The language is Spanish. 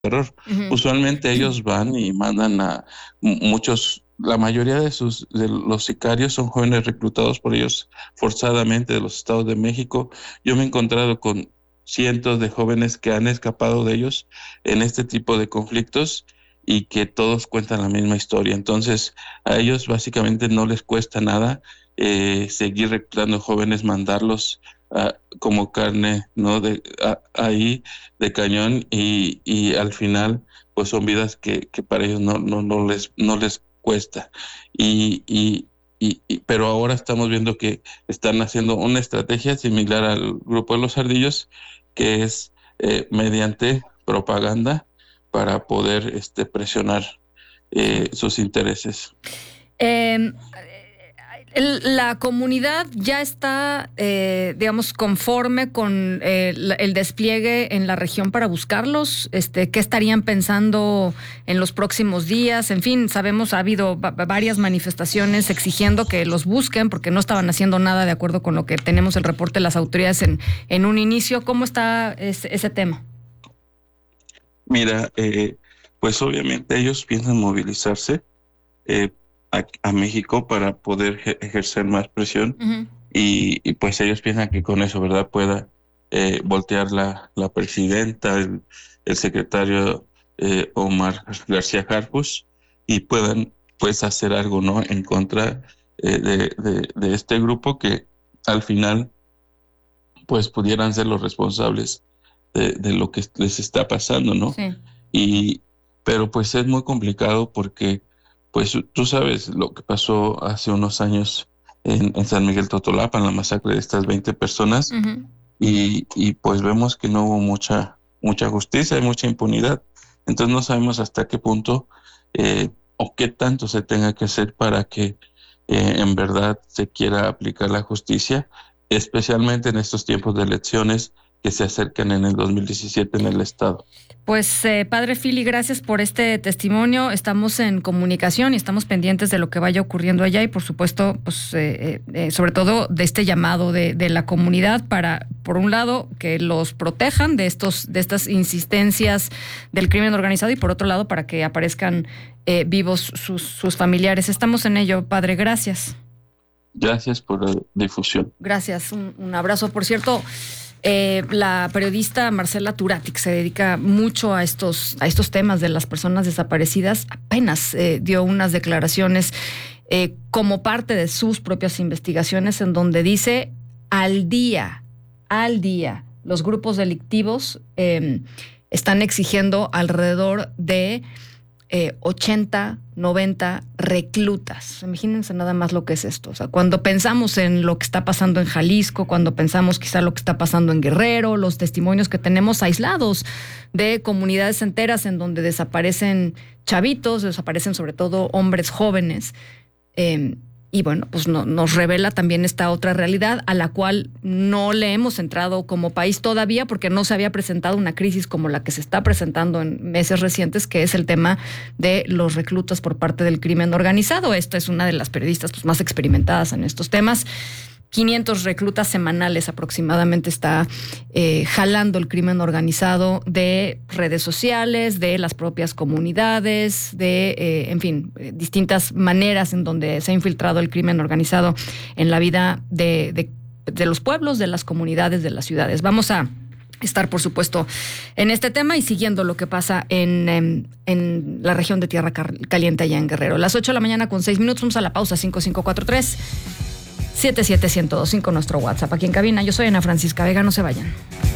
terror. Ujú. Usualmente ellos van y mandan a muchos, la mayoría de los sicarios son jóvenes reclutados por ellos forzadamente de los estados de México. Yo me he encontrado con cientos de jóvenes que han escapado de ellos en este tipo de conflictos y que todos cuentan la misma historia. Entonces, a ellos básicamente no les cuesta nada seguir reclutando jóvenes, mandarlos como carne, ¿no? Ahí de cañón y al final pues son vidas que para ellos no les cuesta. Pero ahora estamos viendo que están haciendo una estrategia similar al grupo de los ardillos, que es mediante propaganda para poder presionar Sí. sus intereses. Eh, la comunidad ya está, digamos, conforme con el despliegue en la región para buscarlos. ¿Qué estarían pensando en los próximos días? En fin, sabemos ha habido varias manifestaciones exigiendo que los busquen porque no estaban haciendo nada de acuerdo con lo que tenemos el reporte de las autoridades en un inicio. ¿Cómo está ese tema? Mira, pues obviamente ellos piensan movilizarse eh, a México para poder ejercer más presión Ujú. y pues ellos piensan que con eso, ¿verdad? Pueda voltear la presidenta, el secretario Omar García Harfuch y puedan pues hacer algo, ¿no? En contra de este grupo que al final pues pudieran ser los responsables de lo que les está pasando, ¿no? Sí. Y, pero pues es muy complicado porque, pues tú sabes lo que pasó hace unos años en San Miguel Totolapa, la masacre de estas 20 personas, Ujú. y pues vemos que no hubo mucha justicia y mucha impunidad. Entonces no sabemos hasta qué punto o qué tanto se tenga que hacer para que en verdad se quiera aplicar la justicia, especialmente en estos tiempos de elecciones que se acercan en el 2017 en el estado. Pues, padre Fili, gracias por este testimonio. Estamos en comunicación y estamos pendientes de lo que vaya ocurriendo allá y, por supuesto, pues, sobre todo de este llamado de la comunidad para, por un lado, que los protejan de estas insistencias del crimen organizado y, por otro lado, para que aparezcan vivos sus familiares. Estamos en ello, padre. Gracias. Gracias por la difusión. Gracias. Un abrazo. Por cierto, la periodista Marcela Turati, que se dedica mucho a estos temas de las personas desaparecidas, apenas dio unas declaraciones como parte de sus propias investigaciones en donde dice al día, los grupos delictivos están exigiendo alrededor de 80, 90 reclutas. Imagínense nada más lo que es esto. O sea, cuando pensamos en lo que está pasando en Jalisco, cuando pensamos quizá lo que está pasando en Guerrero, los testimonios que tenemos aislados de comunidades enteras en donde desaparecen chavitos, desaparecen sobre todo hombres jóvenes, y bueno, pues nos revela también esta otra realidad a la cual no le hemos entrado como país todavía porque no se había presentado una crisis como la que se está presentando en meses recientes, que es el tema de los reclutas por parte del crimen organizado. Esta es una de las periodistas pues, más experimentadas en estos temas. 500 reclutas semanales aproximadamente está jalando el crimen organizado de redes sociales, de las propias comunidades, de, en fin, distintas maneras en donde se ha infiltrado el crimen organizado en la vida de los pueblos, de las comunidades, de las ciudades. Vamos a estar, por supuesto, en este tema y siguiendo lo que pasa en la región de Tierra Caliente allá en Guerrero. Las 8 de la mañana con 6 minutos, vamos a la pausa. 5543 77125 nuestro WhatsApp aquí en cabina. Yo soy Ana Francisca Vega, no se vayan.